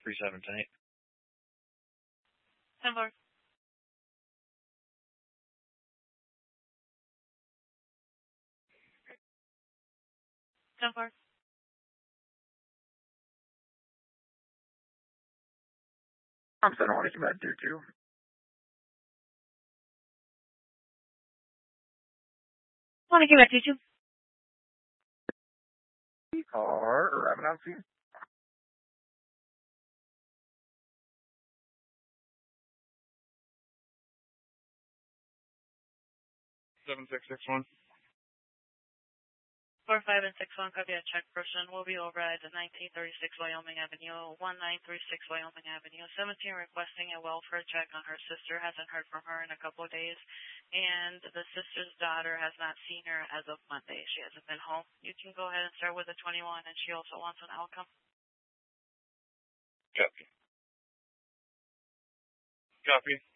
3710. 10-4. Thompson, I want to come back to 2. Want to give back to 2. Car, arriving on scene. Seven six six one. 4, 5, and 6-1, copy a check person will be over at 1936 Wyoming Avenue, 1936 Wyoming Avenue, 17 requesting a welfare check on her sister, hasn't heard from her in a couple of days, and the sister's daughter has not seen her as of Monday. She hasn't been home. You can go ahead and start with a 21, and she also wants an outcome. Copy. Copy.